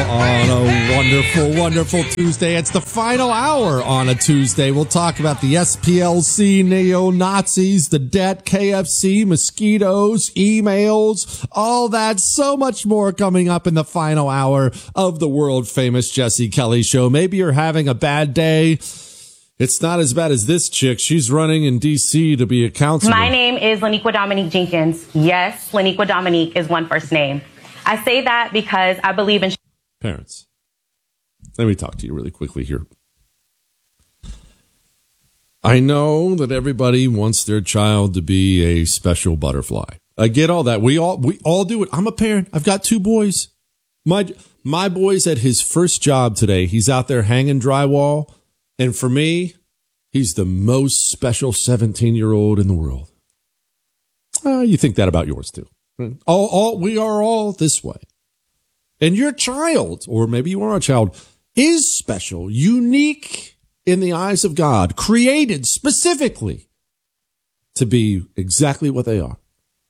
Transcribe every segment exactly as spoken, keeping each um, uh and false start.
on a wonderful, wonderful Tuesday. It's the final hour on a Tuesday. We'll talk about the S P L C, neo-Nazis, the debt, K F C, mosquitoes, emails, all that, so much more coming up in the final hour of the world-famous Jesse Kelly Show. Maybe you're having a bad day. It's not as bad as this chick. She's running in D C to be a counselor. My name is Laniqua Dominique Jenkins. Yes, Laniqua Dominique is one first name. I say that because I believe in... Parents, let me talk to you really quickly here. I know that everybody wants their child to be a special butterfly. I get all that. We all we all do it. I'm a parent. I've got two boys. My my boy's at his first job today. He's out there hanging drywall. And for me, he's the most special seventeen-year-old in the world. Uh, you think that about yours, too. All, all, we are all this way. And your child, or maybe you are a child, is special, unique in the eyes of God, created specifically to be exactly what they are.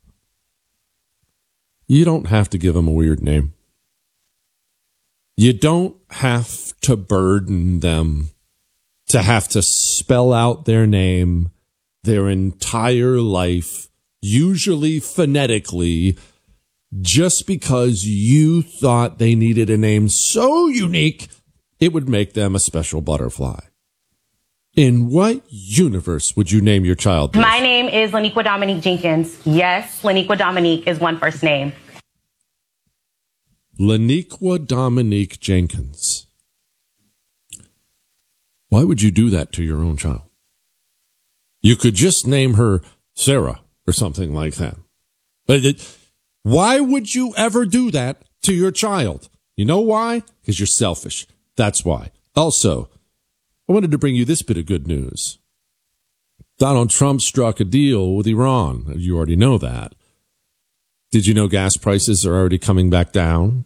You don't have to give them a weird name. You don't have to burden them to have to spell out their name their entire life, usually phonetically, just because you thought they needed a name so unique it would make them a special butterfly. In what universe would you name your child this? My name is Laniqua Dominique Jenkins. Yes, Laniqua Dominique is one first name. Laniqua Dominique Jenkins. Why would you do that to your own child? You could just name her Sarah or something like that. But it, why would you ever do that to your child? You know why? Because you're selfish. That's why. Also, I wanted to bring you this bit of good news. Donald Trump struck a deal with Iran. You already know that. Did you know gas prices are already coming back down?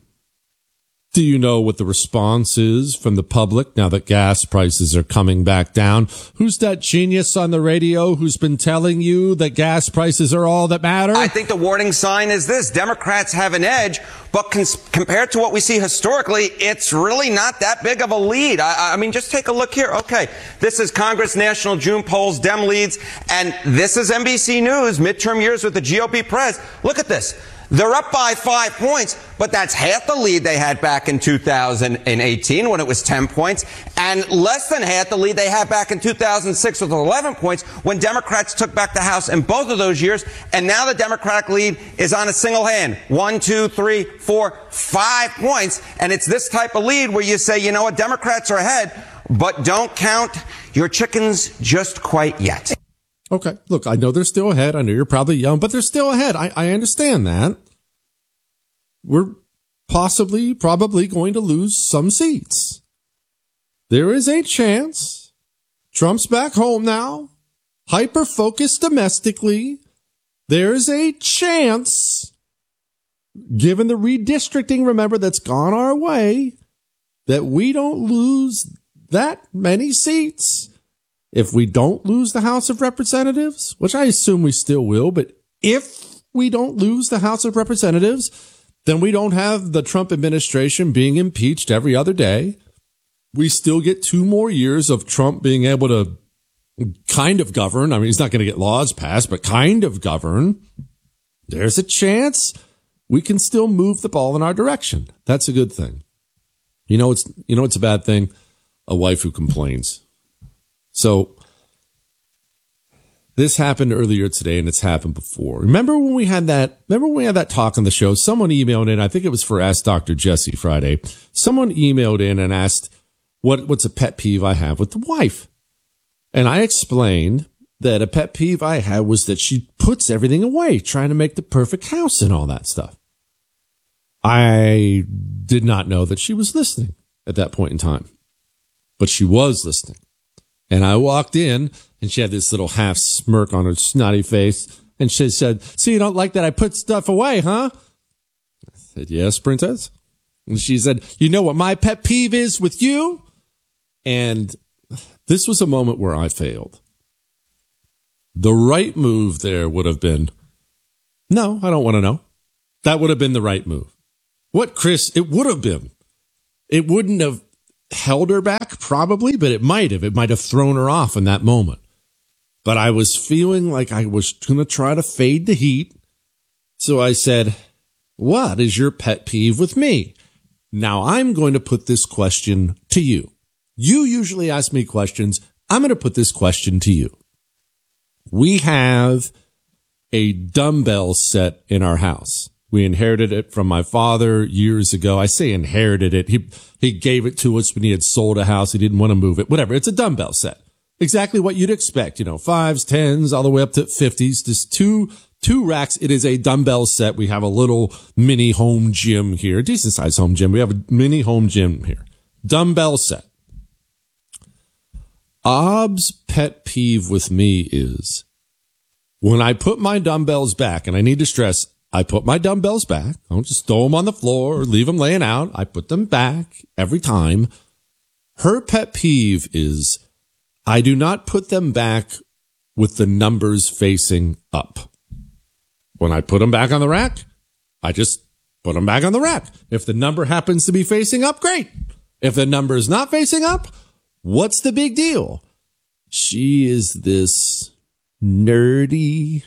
Do you know what the response is from the public now that gas prices are coming back down? Who's that genius on the radio who's been telling you that gas prices are all that matter? I think the warning sign is this. Democrats have an edge, but cons- compared to what we see historically, it's really not that big of a lead. I, I mean, just take a look here. Okay, this is Congress National June polls, Dem leads, and this is N B C News, midterm years with the G O P press. Look at this. They're up by five points, but that's half the lead they had back in two thousand eighteen when it was ten points, and less than half the lead they had back in two thousand six with eleven points when Democrats took back the House in both of those years. And now the Democratic lead is on a single hand. One, two, three, four, five points. And it's this type of lead where you say, you know what, Democrats are ahead, but don't count your chickens just quite yet. Okay, look, I know they're still ahead. I know you're probably young, but they're still ahead. I, I understand that. We're possibly, probably going to lose some seats. There is a chance. Trump's back home now, hyper-focused domestically. There is a chance, given the redistricting, remember, that's gone our way, that we don't lose that many seats. If we don't lose the House of Representatives, which I assume we still will, but if we don't lose the House of Representatives, then we don't have the Trump administration being impeached every other day. We still get two more years of Trump being able to kind of govern. I mean, he's not going to get laws passed, but kind of govern. There's a chance we can still move the ball in our direction. That's a good thing. You know, it's, you know, it's a bad thing. A wife who complains. So this happened earlier today, and it's happened before. Remember when we had that, remember when we had that talk on the show? Someone emailed in, I think it was for Ask Doctor Jesse Friday. Someone emailed in and asked, what, what's a pet peeve I have with the wife? And I explained that a pet peeve I had was that she puts everything away, trying to make the perfect house and all that stuff. I did not know that she was listening at that point in time, but she was listening. And I walked in, and she had this little half smirk on her snotty face, and she said, so you don't like that I put stuff away, huh? I said, yes, princess. And she said, you know what my pet peeve is with you? And this was a moment where I failed. The right move there would have been, no, I don't want to know. That would have been the right move. What, Chris? It would have been It wouldn't have held her back, probably, but it might have. It might have thrown her off in that moment. But I was feeling like I was going to try to fade the heat. So I said, what is your pet peeve with me? Now I'm going to put this question to you. You usually ask me questions. I'm going to put this question to you. We have a dumbbell set in our house. We inherited it from my father years ago. I say inherited it. He, he gave it to us when he had sold a house. He didn't want to move it. Whatever. It's a dumbbell set. Exactly what you'd expect. You know, fives, tens, all the way up to fifties. Just two, two racks. It is a dumbbell set. We have a little mini home gym here, a decent sized home gym. We have a mini home gym here. Dumbbell set. Ob's pet peeve with me is when I put my dumbbells back, and I need to stress, I put my dumbbells back. I don't just throw them on the floor or leave them laying out. I put them back every time. Her pet peeve is I do not put them back with the numbers facing up. When I put them back on the rack, I just put them back on the rack. If the number happens to be facing up, great. If the number is not facing up, what's the big deal? She is this nerdy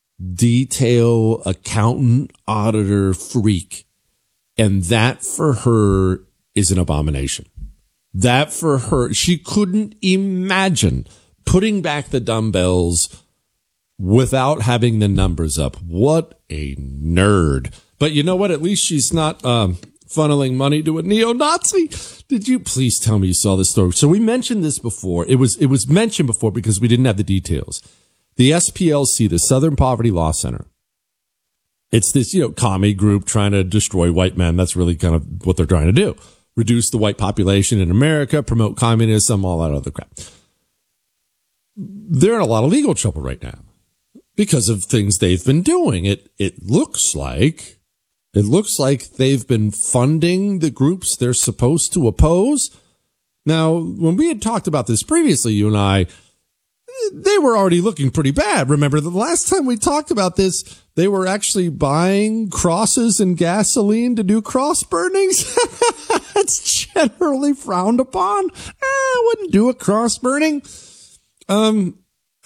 detail accountant auditor freak. And that for her is an abomination. That for her, she couldn't imagine putting back the dumbbells without having the numbers up. What a nerd. But you know what? At least she's not um, funneling money to a neo-Nazi. Did you please tell me you saw this story? So we mentioned this before. It was, it was mentioned before because we didn't have the details. The S P L C, the Southern Poverty Law Center. It's this, you know, commie group trying to destroy white men. That's really kind of what they're trying to do. Reduce the white population in America, promote communism, all that other crap. They're in a lot of legal trouble right now because of things they've been doing. It, it looks like, it looks like they've been funding the groups they're supposed to oppose. Now, when we had talked about this previously, you and I, they were already looking pretty bad. Remember the last time we talked about this, they were actually buying crosses and gasoline to do cross burnings. That's generally frowned upon. Eh, I wouldn't do a cross burning. Um,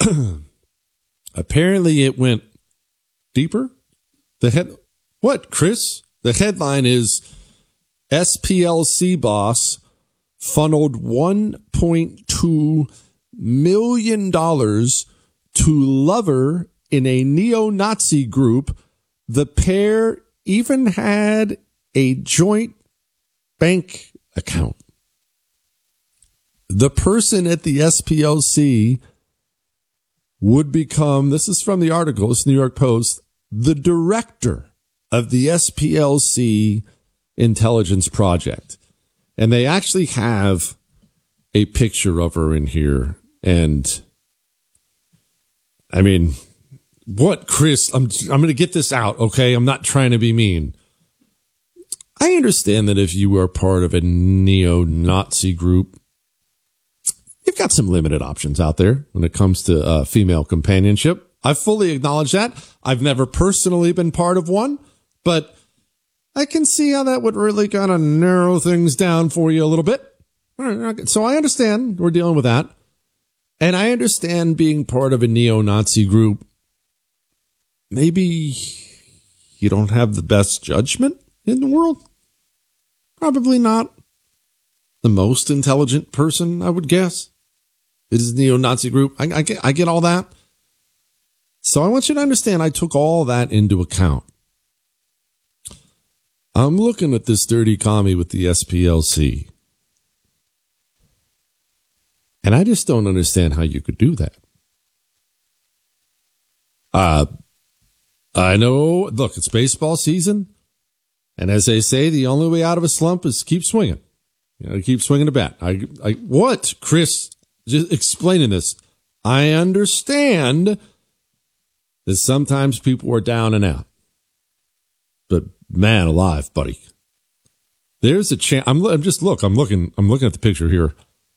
apparently it went deeper. The head, what, Chris? The headline is S P L C boss funneled one point two million dollars to lover in a neo-Nazi group. The pair even had a joint bank account. The person at the S P L C would become, this is from the article, it's New York Post, the director of the S P L C Intelligence Project. And they actually have a picture of her in here. And I mean, what, Chris? I'm I'm going to get this out, okay? I'm not trying to be mean. I understand that if you are part of a neo-Nazi group, you've got some limited options out there when it comes to uh, female companionship. I fully acknowledge that. I've never personally been part of one, but I can see how that would really kind of narrow things down for you a little bit. So I understand we're dealing with that. And I understand being part of a neo-Nazi group. Maybe you don't have the best judgment in the world. Probably not the most intelligent person, I would guess. It is a neo-Nazi group. I, I, get, I get all that. So I want you to understand I took all that into account. I'm looking at this dirty commie with the S P L C. And I just don't understand how you could do that. Uh, I know, look, it's baseball season. And as they say, the only way out of a slump is keep swinging. You know, keep swinging the bat. I, I, what, Chris? Just explaining this. I understand that sometimes people are down and out. But man alive, buddy. There's a chance. I'm, I'm just, look, I'm looking, I'm looking at the picture here.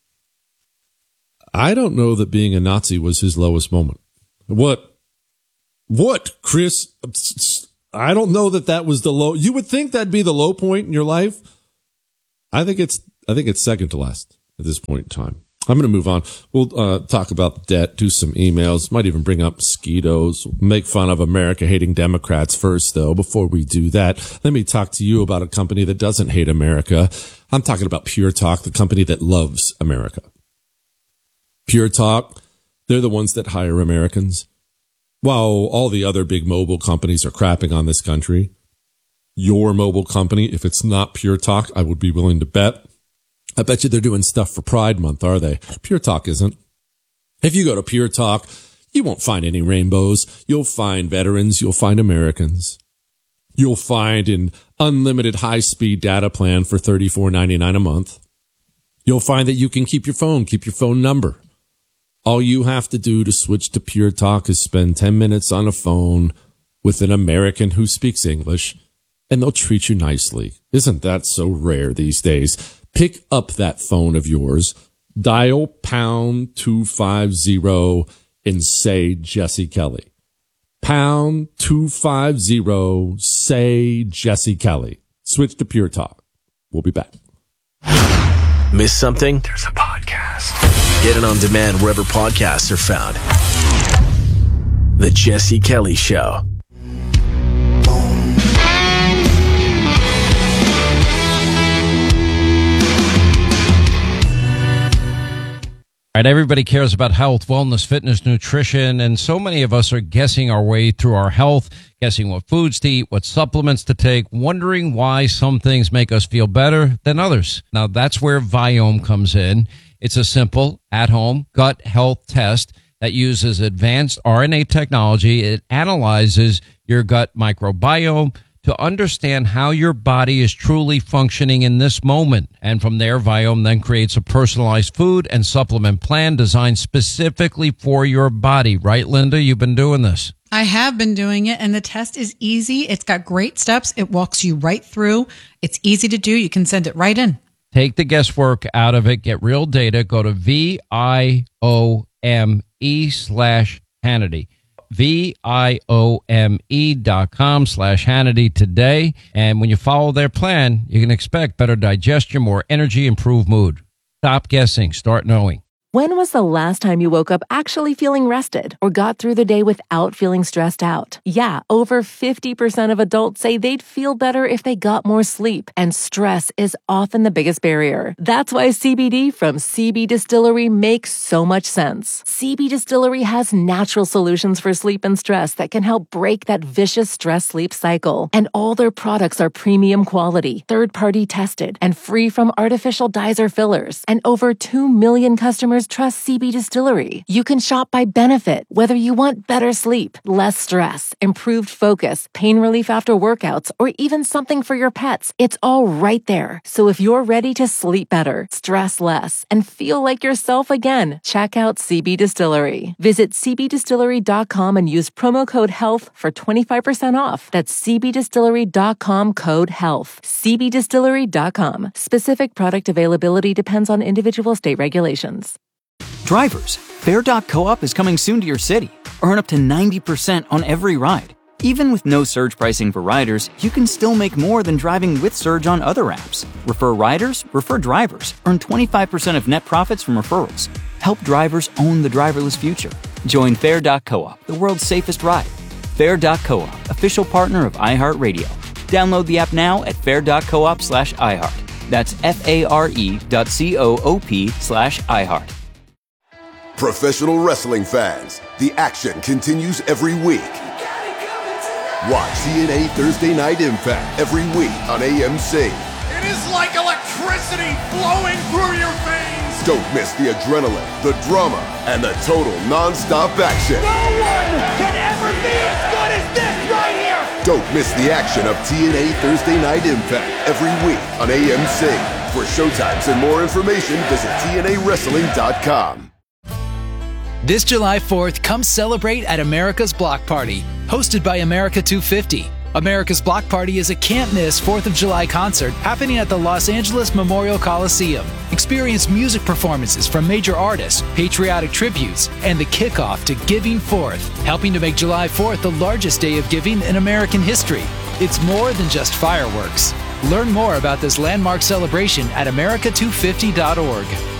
I don't know that being a Nazi was his lowest moment. What? What, Chris? I don't know that that was the low. You would think that'd be the low point in your life. I think it's I think it's second to last at this point in time. I'm going to move on. We'll uh, talk about debt, do some emails, might even bring up mosquitoes, make fun of America-hating Democrats first, though. Before we do that, let me talk to you about a company that doesn't hate America. I'm talking about Pure Talk, the company that loves America. Pure Talk, they're the ones that hire Americans. While all the other big mobile companies are crapping on this country, your mobile company, if it's not Pure Talk, I would be willing to bet. I bet you they're doing stuff for Pride Month, are they? Pure Talk isn't. If you go to Pure Talk, you won't find any rainbows. You'll find veterans. You'll find Americans. You'll find an unlimited high-speed data plan for thirty-four ninety-nine a month. You'll find that you can keep your phone, keep your phone number. All you have to do to switch to Pure Talk is spend ten minutes on a phone with an American who speaks English, and they'll treat you nicely. Isn't that so rare these days? Pick up that phone of yours, dial pound two five zero, and say Jesse Kelly. Pound two five zero, say Jesse Kelly. Switch to Pure Talk. We'll be back. Miss something? There's a podcast. Get it on demand wherever podcasts are found. The Jesse Kelly Show. All right, everybody cares about health, wellness, fitness, nutrition, and so many of us are guessing our way through our health, guessing what foods to eat, what supplements to take, wondering why some things make us feel better than others. Now, that's where Viome comes in. It's a simple, at-home gut health test that uses advanced R N A technology. It analyzes your gut microbiome to understand how your body is truly functioning in this moment. And from there, Viome then creates a personalized food and supplement plan designed specifically for your body. Right, Linda? You've been doing this. I have been doing it, and the test is easy. It's got great steps. It walks you right through. It's easy to do. You can send it right in. Take the guesswork out of it. Get real data. Go to V I O M E slash Hannity. V-I-O-M-E dot com slash Hannity today. And when you follow their plan, you can expect better digestion, more energy, improved mood. Stop guessing. Start knowing. When was the last time you woke up actually feeling rested or got through the day without feeling stressed out? Yeah, over fifty percent of adults say they'd feel better if they got more sleep, and stress is often the biggest barrier. That's why C B D from C B Distillery makes so much sense. C B Distillery has natural solutions for sleep and stress that can help break that vicious stress-sleep cycle. And all their products are premium quality, third-party tested, and free from artificial dyes or fillers. And over two million customers trust C B Distillery. You can shop by benefit, whether you want better sleep, less stress, improved focus, pain relief after workouts, or even something for your pets. It's all right there. So if you're ready to sleep better, stress less, and feel like yourself again, check out C B Distillery. Visit C B distillery dot com and use promo code HEALTH for twenty-five percent off. That's C B distillery dot com code HEALTH. C B distillery dot com. Specific product availability depends on individual state regulations. Drivers, Fair dot co-op is coming soon to your city. Earn up to ninety percent on every ride. Even with no surge pricing for riders, you can still make more than driving with Surge on other apps. Refer riders, refer drivers. Earn twenty-five percent of net profits from referrals. Help drivers own the driverless future. Join Fair dot co-op, the world's safest ride. Fair dot co-op, official partner of iHeartRadio. Download the app now at fair dot coop slash iHeart. That's F-A-R-E dot C-O-O-P slash iHeart. Professional wrestling fans, the action continues every week. Watch T N A Thursday Night Impact every week on A M C. It is like electricity flowing through your veins. Don't miss the adrenaline, the drama, and the total non-stop action. No one can ever be as good as this right here. Don't miss the action of T N A Thursday Night Impact every week on A M C. For showtimes and more information, visit T N A wrestling dot com. This July fourth, come celebrate at America's Block Party, hosted by America two fifty. America's Block Party is a can't-miss fourth of July concert happening at the Los Angeles Memorial Coliseum. Experience music performances from major artists, patriotic tributes, and the kickoff to Giving Fourth, helping to make July fourth the largest day of giving in American history. It's more than just fireworks. Learn more about this landmark celebration at America two fifty dot org.